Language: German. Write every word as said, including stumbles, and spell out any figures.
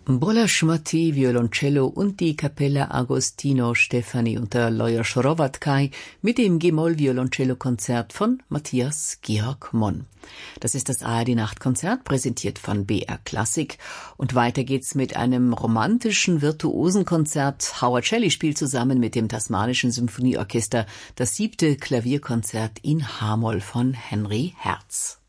Bolla Schmatti, Violoncello und die Kapelle Agostino Stefani unter Lajos Hrovatkay mit dem G-Moll-Violoncello-Konzert von Matthias Georg Monn. Das ist das A R D-Nachtkonzert, präsentiert von B R Klassik. Und weiter geht's mit einem romantischen Virtuosenkonzert. Howard Shelley spielt zusammen mit dem Tasmanischen Symphonieorchester das siebte Klavierkonzert in H-Moll von Henry Herz.